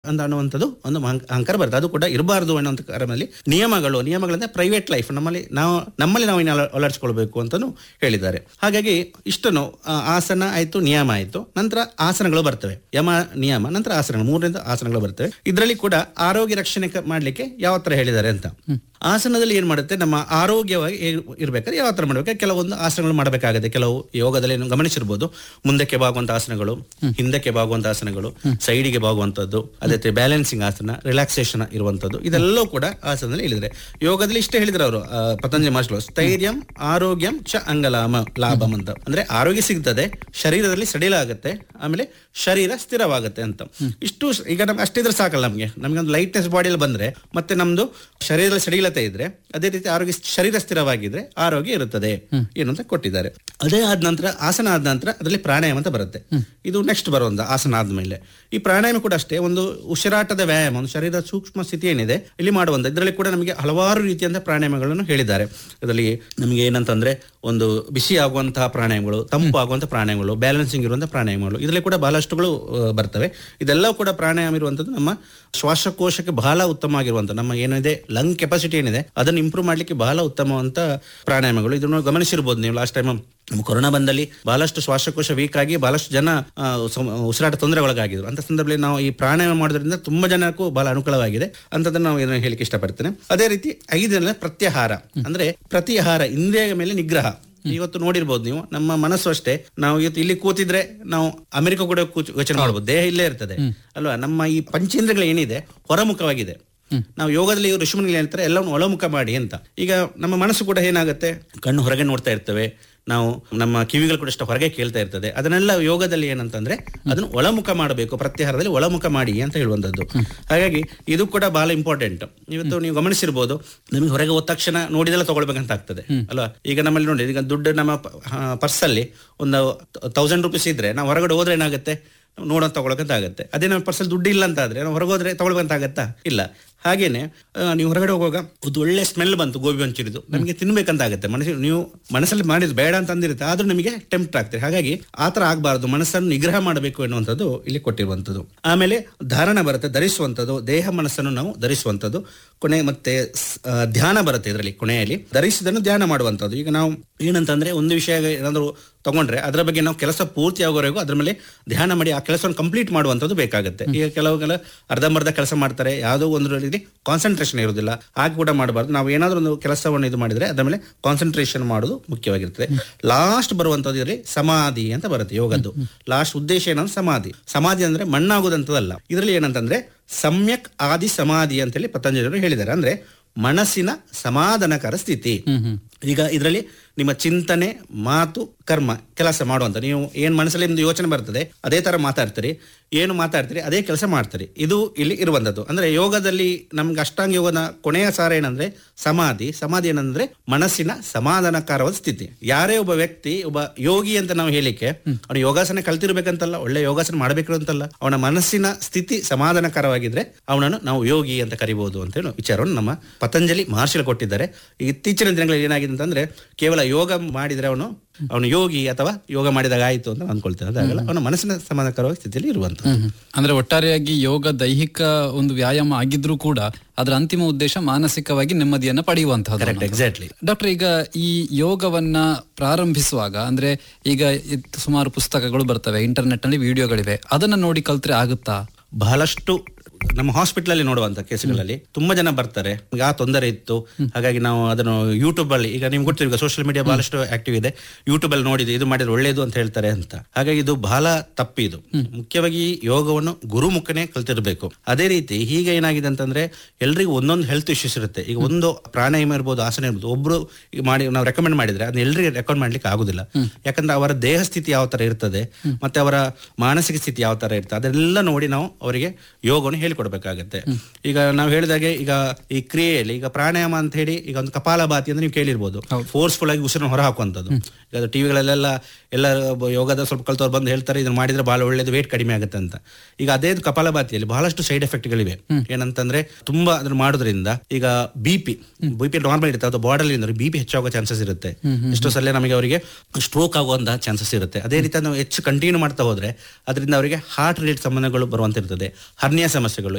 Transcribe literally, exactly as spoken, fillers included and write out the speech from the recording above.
ಅಂತ ಅನ್ನುವಂಥದ್ದು ಒಂದು ಅಹಂ- ಅಹಂಕಾರ ಬರುತ್ತೆ. ಅದು ಕೂಡ ಇರಬಾರ್ದು ಅನ್ನುವಂಥ ಕಾರಣದಲ್ಲಿ ನಿಯಮಗಳು ನಿಯಮಗಳಂದ್ರೆ ಪ್ರೈವೇಟ್ ಲೈಫ್ ನಮ್ಮಲ್ಲಿ ನಾವು ನಮ್ಮಲ್ಲಿ ನಾವು ಇನ್ನು ಅಳ- ಅಳವಡಿಸ್ಕೊಳ್ಬೇಕು ಅಂತಾನು ಹೇಳಿದ್ದಾರೆ. ಹಾಗಾಗಿ ಇಷ್ಟನ್ನು ಆ, ಆಸನ ಆಯ್ತು, ನಿಯಮ ಆಯ್ತು, ನಂತರ ಆಸನಗಳು ಬರ್ತವೆ. ಯಮ ನಿಯಮ ನಂತರ ಆಸನಗಳು, ಮೂರರಿಂದ ಆಸನಗಳು ಬರ್ತವೆ. ಇದರಲ್ಲಿ ಕೂಡ ಆರೋಗ್ಯ ರಕ್ಷಣೆ ಕ- ಮಾಡ್ಲಿಕ್ಕೆ ಯಾವ ತರ ಹೇಳಿದ್ದಾರೆ ಅಂತ. ಆಸನದಲ್ಲಿ ಏನ್ ಮಾಡುತ್ತೆ, ನಮ್ಮ ಆರೋಗ್ಯವಾಗಿ ಇರ್ಬೇಕಾದ್ರೆ ಯಾವ ತರ ಮಾಡ್ಬೇಕು, ಕೆಲವೊಂದು ಆಸನಗಳು ಮಾಡಬೇಕಾಗುತ್ತೆ. ಕೆಲವು ಯೋಗದಲ್ಲಿ ಏನು ಗಮನಿಸಿರ್ಬೋದು, ಮುಂದಕ್ಕೆ ಬಾಗುವಂತ ಆಸನಗಳು, ಹಿಂದಕ್ಕೆ ಬಾಗುವಂತ ಆಸನಗಳು, ಸೈಡಿಗೆ ಬಾಗುವಂತದ್ದು, ಅದೇ ರೀತಿ ಬ್ಯಾಲೆನ್ಸಿಂಗ್ ಆಸನ, ರಿಲ್ಯಾಕ್ಸೇಷನ್ ಇರುವಂತದ್ದು, ಇದೆಲ್ಲವೂ ಕೂಡ ಆಸನದಲ್ಲಿ ಹೇಳಿದ್ರೆ. ಯೋಗದಲ್ಲಿ ಇಷ್ಟೇ ಹೇಳಿದ್ರೆ ಅವರು, ಆ, ಪತಂಜಲಿ ಮಹರ್ಷಿಗಳು, ಸ್ಥೈರ್ಯಂ ಆರೋಗ್ಯಂ ಚ ಅಂಗಲಾಮ ಲಾಭಂ ಅಂತ. ಅಂದ್ರೆ ಆರೋಗ್ಯ ಸಿಗ್ತದೆ, ಶರೀರದಲ್ಲಿ ಸಡಿಲ ಆಗುತ್ತೆ, ಆಮೇಲೆ ಶರೀರ ಸ್ಥಿರವಾಗುತ್ತೆ ಅಂತ. ಇಷ್ಟು ಸ್- ಈಗ ನಮ್ಗೆ ಅಷ್ಟಿದ್ರೆ ಸಾಕಲ್ಲ, ನಮ್ಗೆ ನಮ್ಗೆ ಒಂದು ಲೈಟ್ನೆಸ್ ಬಾಡಿಯಲ್ಲಿ ಬಂದ್ರೆ ಮತ್ತೆ ನಮ್ದು ಶರೀರದಲ್ಲಿ ಸಡಿಲತೆ ಇದ್ರೆ, ಅದೇ ರೀತಿ ಆರೋಗ್ಯ ಶರೀರ ಸ್ಥಿರವಾಗಿದ್ರೆ ಆರೋಗ್ಯ ಇರುತ್ತದೆ ಏನು ಅಂತ ಕೊಟ್ಟಿದ್ದಾರೆ. ಅದೇ ಆದ ನಂತರ ಆಸನ ಆದ ನಂತರ ಅದರಲ್ಲಿ ಪ್ರಾಣಾಯಾಮ ಅಂತ ಬರುತ್ತೆ. ಇದು ನೆಕ್ಸ್ಟ್ ಬರುವಂತ ಆಸನ ಆದ್ಮೇಲೆ ಈ ಪ್ರಾಣಾಯಾಮ ಕೂಡ ಅಷ್ಟೇ ಒಂದು ಉಸಿರಾಟದ ವ್ಯಾಯಾಮ, ಒಂದು ಶರೀರದ ಸೂಕ್ಷ್ಮ ಸ್ಥಿತಿ ಏನಿದೆ ಇಲ್ಲಿ ಮಾಡುವಂತ. ಇದರಲ್ಲಿ ಕೂಡ ನಮಗೆ ಹಲವಾರು ರೀತಿಯಂತ ಪ್ರಾಣಾಯಾಮಗಳನ್ನು ಹೇಳಿದ್ದಾರೆ. ಇದರಲ್ಲಿ ನಮಗೆ ಏನಂತಂದ್ರೆ ಒಂದು ಬಿಸಿ ಆಗುವಂತಹ ಪ್ರಾಣಾಯಾಮಗಳು, ತಂಪು ಆಗುವಂತಹ ಪ್ರಾಣಾಯಾಮಗಳು, ಬ್ಯಾಲೆನ್ಸಿಂಗ್ ಇರುವಂತಹ ಪ್ರಾಣಾಯಾಮಗಳು, ಇದರಲ್ಲಿ ಕೂಡ ಬಹಳಷ್ಟುಗಳು ಆ, ಬರ್ತವೆ. ಇದೆಲ್ಲವೂ ಕೂಡ ಪ್ರಾಣಾಯಾಮ ಇರುವಂತದ್ದು ನಮ್ಮ ಶ್ವಾಸಕೋಶಕ್ಕೆ ಬಹಳ ಉತ್ತಮವಾಗಿರುವಂತ, ನಮ್ಮ ಏನಿದೆ ಲಂಗ್ ಕೆಪಾಸಿಟಿ ಏನಿದೆ ಅದನ್ನು ಇಂಪ್ರೂವ್ ಮಾಡ್ಲಿಕ್ಕೆ ಬಹಳ ಉತ್ತಮವಂತ ಪ್ರಾಣಾಯಾಮಗಳು. ಇದನ್ನು ಗಮನಿಸಿರ್ಬೋದು ನೀವು. ಲಾಸ್ಟ್ ಟೈಮ್ ನಮ್ಮ ಕೊರೋನಾ ಬಂದಲ್ಲಿ ಬಹಳಷ್ಟು ಶ್ವಾಸಕೋಶ ವೀಕ್ ಆಗಿ ಬಹಳಷ್ಟು ಜನ ಆ, ಸಮ- ಉಸಿರಾಟ ತೊಂದರೆ ಒಳಗಾಗಿದ್ರು. ಅಂತ ಸಂದರ್ಭದಲ್ಲಿ ನಾವು ಈ ಪ್ರಾಣಾಯಾಮ ಮಾಡೋದ್ರಿಂದ ತುಂಬಾ ಜನಕ್ಕೂ ಬಹಳ ಅನುಕೂಲವಾಗಿದೆ ಅಂತದನ್ನ ನಾವು ಇದನ್ನ ಹೇಳಿಕ್ಕೆ ಇಷ್ಟಪಡ್ತೇನೆ. ಅದೇ ರೀತಿ ಐದನೇ ಪ್ರತ್ಯಾಹಾರ, ಅಂದ್ರೆ ಪ್ರತಿಹಾರ, ಇಂದ್ರಿಯ ಮೇಲೆ ನಿಗ್ರಹ. ಇವತ್ತು ನೋಡಿರ್ಬೋದು ನೀವು, ನಮ್ಮ ಮನಸ್ಸು ಅಷ್ಟೇ. ನಾವು ಇವತ್ತು ಇಲ್ಲಿ ಕೂತಿದ್ರೆ ನಾವು ಅಮೆರಿಕ ಕೂಡ ಕೂತು ಯೋಚನೆ ಮಾಡ್ಬೋದು, ದೇಹ ಇಲ್ಲೇ ಇರ್ತದೆ ಅಲ್ವಾ. ನಮ್ಮ ಈ ಪಂಚೇಂದ್ರಿಯಗಳು ಏನಿದೆ ಹೊರಮುಖವಾಗಿದೆ. ನಾವು ಯೋಗದಲ್ಲಿ ಋಷಿಮುನಿಗಳು ಹೇಳ್ತಾರೆ ಎಲ್ಲವನ್ನು ಒಳಮುಖ ಮಾಡಿ ಅಂತ. ಈಗ ನಮ್ಮ ಮನಸ್ಸು ಕೂಡ ಏನಾಗುತ್ತೆ, ಕಣ್ಣು ಹೊರಗೆ ನೋಡ್ತಾ ಇರ್ತವೆ, ನಾವು ನಮ್ಮ ಕಿವಿಗಳು ಕೂಡ ಅಷ್ಟು ಹೊರಗೆ ಕೇಳ್ತಾ ಇರ್ತದೆ. ಅದನ್ನೆಲ್ಲ ಯೋಗದಲ್ಲಿ ಏನಂತಂದ್ರೆ ಅದನ್ನು ಒಳಮುಖ ಮಾಡಬೇಕು, ಪ್ರತ್ಯಾಹಾರದಲ್ಲಿ ಒಳಮುಖ ಮಾಡಿ ಅಂತ ಹೇಳುವಂಥದ್ದು. ಹಾಗಾಗಿ ಇದು ಕೂಡ ಬಹಳ ಇಂಪಾರ್ಟೆಂಟ್. ಇವತ್ತು ನೀವು ಗಮನಿಸಿರ್ಬೋದು, ನಮಗೆ ಹೊರಗೆ ಹೋದ ತಕ್ಷಣ ನೋಡಿದೆಲ್ಲ ತಗೊಳ್ಬೇಕಂತ ಆಗ್ತದೆ ಅಲ್ವಾ. ಈಗ ನಮ್ಮಲ್ಲಿ ನೋಡಿ, ಈಗ ದುಡ್ಡು ನಮ್ಮ ಪರ್ಸಲ್ಲಿ ಒಂದು ತೌಸಂಡ್ ರುಪೀಸ್ ಇದ್ರೆ ನಾವು ಹೊರಗಡೆ ಹೋದ್ರೆ ಏನಾಗುತ್ತೆ, ನೋಡೋದು ತಗೊಳಕಂತ ಆಗುತ್ತೆ. ಅದೇ ನಮ್ಮ ಪರ್ಸಲ್ಲಿ ದುಡ್ಡು ಇಲ್ಲ ಅಂತ ಆದ್ರೆ ನಾವು ಹೊರಗೋದ್ರೆ ತಗೊಳ್ಬೇಕಂತ ಆಗತ್ತಾ? ಇಲ್ಲ. ಹಾಗೇನೆ ಆ, ನೀವು ಹೊರಗಡೆ ಹೋಗುವಾಗ ಒಂದು ಒಳ್ಳೆ ಸ್ಮೆಲ್ ಬಂತು ಗೋಬಿ ಮಂಚೂರಿದು, ನಮಗೆ ತಿನ್ಬೇಕಂತ ಆಗುತ್ತೆ. ಮನಸ್ಸಿಗೆ ನೀವು ಮನಸ್ಸಲ್ಲಿ ಮಾಡಿದ್ ಬೇಡ ಅಂತ ಅಂದಿರುತ್ತೆ, ಆದ್ರೂ ನಿಮಗೆ ಟೆಂಪ್ಟ್ ಆಗ್ತದೆ. ಹಾಗಾಗಿ ಆತರ ಆಗಬಾರ್ದು, ಮನಸ್ಸನ್ನು ನಿಗ್ರಹ ಮಾಡಬೇಕು ಎನ್ನುವಂಥದ್ದು ಇಲ್ಲಿ ಕೊಟ್ಟಿರುವಂಥದ್ದು. ಆಮೇಲೆ ಧಾರಣ ಬರುತ್ತೆ, ಧರಿಸುವಂಥದ್ದು, ದೇಹ ಮನಸ್ಸನ್ನು ನಾವು ಧರಿಸುವಂಥದ್ದು. ಕೊನೆ ಮತ್ತೆ ಸ್- ಆ, ಧ್ಯಾನ ಬರುತ್ತೆ ಇದರಲ್ಲಿ, ಕೊನೆಯಲ್ಲಿ ಧರಿಸಿದನ್ನು ಧ್ಯಾನ ಮಾಡುವಂಥದ್ದು. ಈಗ ನಾವು ಏನಂತಂದ್ರೆ ಒಂದು ವಿಷಯ ಏನಾದರೂ ತಗೊಂಡ್ರೆ ಅದರ ಬಗ್ಗೆ ನಾವು ಕೆಲಸ ಪೂರ್ತಿ ಆಗೋವರೆಗೂ ಅದ್ರ ಮೇಲೆ ಧ್ಯಾನ ಮಾಡಿ ಆ ಕೆಲಸವನ್ನು ಕಂಪ್ಲೀಟ್ ಮಾಡುವಂಥದ್ದು ಬೇಕಾಗುತ್ತೆ. ಈಗ ಕೆಲವು ಅರ್ಧಂಬರ್ಧ ಕೆಲಸ ಮಾಡ್ತಾರೆ, ಯಾವುದೋ ಒಂದು ಕಾನ್ಸಂಟ್ರೇಷನ್ ಇರೋದಿಲ್ಲ. ಹಾಗೆ ಕೂಡ ಮಾಡಬಾರ್ದು. ನಾವು ಏನಾದ್ರೂ ಒಂದು ಕೆಲಸವನ್ನು ಇದು ಮಾಡಿದ್ರೆ ಅದರ ಮೇಲೆ ಕಾನ್ಸಂಟ್ರೇಷನ್ ಮಾಡೋದು ಮುಖ್ಯವಾಗಿರ್ತದೆ. ಲಾಸ್ಟ್ ಬರುವಂತದ್ದು ಇದರಲ್ಲಿ ಸಮಾಧಿ ಅಂತ ಬರುತ್ತೆ ಯೋಗದ್ದು. ಲಾಸ್ಟ್ ಉದ್ದೇಶ ಏನಂದ್ರೆ ಸಮಾಧಿ. ಸಮಾಧಿ ಅಂದ್ರೆ ಮಣ್ಣಾಗುದಂತದಲ್ಲ. ಇದರಲ್ಲಿ ಏನಂತಂದ್ರೆ ಸಮ್ಯಕ್ ಆದಿ ಸಮಾಧಿ ಅಂತೇಳಿ ಪತಂಜಲಿಯವರು ಹೇಳಿದ್ದಾರೆ. ಅಂದ್ರೆ ಮನಸ್ಸಿನ ಸಮಾಧಾನಕರ ಸ್ಥಿತಿ. ಈಗ ಇದರಲ್ಲಿ ನಿಮ್ಮ ಚಿಂತನೆ, ಮಾತು, ಕರ್ಮ, ಕೆಲಸ ಮಾಡುವಂತ, ನೀವು ಏನ್ ಮನಸ್ಸಲ್ಲಿ ಒಂದು ಯೋಚನೆ ಬರ್ತದೆ ಅದೇ ತರ ಮಾತಾಡ್ತೀರಿ, ಏನು ಮಾತಾಡ್ತೀರಿ ಅದೇ ಕೆಲಸ ಮಾಡ್ತೀರಿ. ಇದು ಇಲ್ಲಿ ಇರುವಂತದ್ದು. ಅಂದ್ರೆ ಯೋಗದಲ್ಲಿ ನಮ್ಗೆ ಅಷ್ಟಾಂಗ ಯೋಗದ ಕೊನೆಯ ಸಾರ ಏನಂದ್ರೆ ಸಮಾಧಿ. ಸಮಾಧಿ ಏನಂದ್ರೆ ಮನಸ್ಸಿನ ಸಮಾಧಾನಕರವಾದ ಸ್ಥಿತಿ. ಯಾರೇ ಒಬ್ಬ ವ್ಯಕ್ತಿ ಒಬ್ಬ ಯೋಗಿ ಅಂತ ನಾವು ಹೇಳಿಕೆ, ಅವನು ಯೋಗಾಸನ ಕಲ್ತಿರ್ಬೇಕಂತಲ್ಲ, ಒಳ್ಳೆ ಯೋಗಾಸನ ಮಾಡಬೇಕು ಅಂತಲ್ಲ, ಅವನ ಮನಸ್ಸಿನ ಸ್ಥಿತಿ ಸಮಾಧಾನಕರವಾಗಿದ್ರೆ ಅವನನ್ನು ನಾವು ಯೋಗಿ ಅಂತ ಕರಿಬಹುದು ಅಂತ ಹೇಳಿ ವಿಚಾರವನ್ನು ನಮ್ಮ ಪತಂಜಲಿ ಮಹರ್ಷಿಗಳು ಕೊಟ್ಟಿದ್ದಾರೆ. ಇತ್ತೀಚಿನ ದಿನಗಳಲ್ಲಿ ಏನಾಗಿದೆ ಅಂತಂದ್ರೆ ಕೇವಲ ಯೋಗ ಮಾಡಿದ್ರೆ ಅವನು ಅವನು ಯೋಗಿ ಅಥವಾ ಯೋಗ ಮಾಡಿದಾಗ ಆಯ್ತು ಅಂತ ಅನ್ಕೊಳ್ತೇನೆ. ಅದಾಗಲ್ಲ, ಅವನ ಮನಸ್ಸಿನ ಸಮಾಧಾನಕರವಾದ ಸ್ಥಿತಿಯಲ್ಲಿ ಇರುವಂತದ್ದು. ಅಂದ್ರೆ ಒಟ್ಟಾರೆಯಾಗಿ ಯೋಗ ದೈಹಿಕ ಒಂದು ವ್ಯಾಯಾಮ ಆಗಿದ್ರೂ ಕೂಡ ಅದರ ಅಂತಿಮ ಉದ್ದೇಶ ಮಾನಸಿಕವಾಗಿ ನೆಮ್ಮದಿಯನ್ನ ಪಡೆಯುವಂತಹದ್ದು. Correct, exactly. ಡಾಕ್ಟರ್, ಈಗ ಈ ಯೋಗವನ್ನ ಪ್ರಾರಂಭಿಸುವಾಗ ಅಂದ್ರೆ ಈಗ ಇದ್ ಸುಮಾರು ಪುಸ್ತಕಗಳು ಬರ್ತವೆ, ಇಂಟರ್ನೆಟ್ ನಲ್ಲಿ ವಿಡಿಯೋಗಳಿವೆ, ಅದನ್ನ ನೋಡಿ ಕಲ್ತ್ರೆ ಆಗುತ್ತಾ? ಬಹಳಷ್ಟು ನಮ್ಮ ಹಾಸ್ಪಿಟಲ್ ಅಲ್ಲಿ ನೋಡುವಂತ ಕೇಸುಗಳಲ್ಲಿ ತುಂಬಾ ಜನ ಬರ್ತಾರೆ, ಆ ತೊಂದರೆ ಇತ್ತು, ಹಾಗಾಗಿ ನಾವು ಅದನ್ನು ಯೂಟ್ಯೂಬ್ ಅಲ್ಲಿ, ಈಗ ನಿಮ್ಗೆ ಗೊತ್ತಿರುವ ಸೋಷಿಯಲ್ ಮೀಡಿಯಾ ಬಹಳಷ್ಟು ಆಕ್ಟಿವ್ ಇದೆ, ಯೂಟ್ಯೂಬ್ ಅಲ್ಲಿ ನೋಡಿದ್ರೆ ಇದು ಮಾಡಿದ್ರೆ ಒಳ್ಳೇದು ಅಂತ ಹೇಳ್ತಾರೆ ಅಂತ. ಹಾಗಾಗಿ ಇದು ಬಹಳ ತಪ್ಪಿದು. ಮುಖ್ಯವಾಗಿ ಯೋಗವನ್ನು ಗುರುಮುಖನೇ ಕಲ್ತಿರ್ಬೇಕು. ಅದೇ ರೀತಿ ಈಗ ಏನಾಗಿದೆ ಅಂತಂದ್ರೆ ಎಲ್ರಿಗೂ ಒಂದೊಂದು ಹೆಲ್ತ್ ಇಶ್ಯೂಸ್ ಇರುತ್ತೆ. ಈಗ ಒಂದು ಪ್ರಾಣಾಯಾಮ ಇರ್ಬೋದು, ಆಸನ ಇರ್ಬೋದು, ಒಬ್ರು ಈಗ ಮಾಡಿ ನಾವು ರೆಕಮೆಂಡ್ ಮಾಡಿದ್ರೆ ಅದನ್ನ ಎಲ್ರಿಗೆ ರೆಕಮೆಂಡ್ ಮಾಡ್ಲಿಕ್ಕೆ ಆಗುದಿಲ್ಲ. ಯಾಕಂದ್ರೆ ಅವರ ದೇಹ ಸ್ಥಿತಿ ಯಾವ ತರ ಇರ್ತದೆ ಮತ್ತೆ ಅವರ ಮಾನಸಿಕ ಸ್ಥಿತಿ ಯಾವ ತರ ಇರ್ತದೆ ಅದೆಲ್ಲ ನೋಡಿ ನಾವು ಅವರಿಗೆ ಯೋಗವನ್ನು ಹೇಳಿಕೊಡ್ಬೇಕಾಗತ್ತೆ. ಈಗ ನಾವು ಹೇಳಿದಾಗೆ ಈಗ ಈ ಕ್ರಿಯೆಯಲ್ಲಿ ಈಗ ಪ್ರಾಣಾಯಾಮ ಅಂತ ಹೇಳಿ ಈಗ ಒಂದು ಕಪಾಲಭಾತಿ ಅಂದ್ರೆ ನೀವು ಕೇಳಿರ್ಬೋದು, ಫೋರ್ಸ್ಫುಲ್ ಆಗಿ ಉಸಿರನ್ನು ಹೊರ ಹಾಕುವಂಥದ್ದು. ಈಗ ಟಿವಿಗಳಲ್ಲೆಲ್ಲ ಎಲ್ಲ ಯೋಗದ ಸ್ವಲ್ಪ ಕಲ್ತವ್ರು ಬಂದು ಹೇಳ್ತಾರೆ ಇದನ್ನ ಮಾಡಿದ್ರೆ ಬಹಳ ಒಳ್ಳೇದು, ವೇಟ್ ಕಡಿಮೆ ಆಗುತ್ತೆ ಅಂತ. ಈಗ ಅದೇ ಕಪಾಲಭಾತಿಯಲ್ಲಿ ಬಹಳಷ್ಟು ಸೈಡ್ ಎಫೆಕ್ಟ್ಗಳಿವೆ. ಏನಂತಂದ್ರೆ ತುಂಬಾ ಅದನ್ನ ಮಾಡೋದ್ರಿಂದ ಈಗ B P B P normal ಇರುತ್ತೆ, ಅದು ಬಾರ್ಡರ್ ಅಂದ್ರೆ ಬಿ ಪಿ ಹೆಚ್ಚಾಗೋ ಚಾನ್ಸಸ್ ಇರುತ್ತೆ. ಎಷ್ಟೋ ಸಲ ನಮಗೆ ಅವರಿಗೆ ಸ್ಟ್ರೋಕ್ ಆಗುವಂತಹ ಚಾನ್ಸಸ್ ಇರುತ್ತೆ. ಅದೇ ರೀತಿ ನಾವು ಹೆಚ್ಚು ಕಂಟಿನ್ಯೂ ಮಾಡ್ತಾ ಹೋದ್ರೆ ಅದರಿಂದ ಅವರಿಗೆ ಹಾರ್ಟ್ ರಿಲೇಟೆಡ್ ಸಂಬಂಧಗಳು ಬರುವಂತಿರ್ತದೆ, ಹರ್ನಿಯಾ ಸಮಸ್ಯೆಗಳು.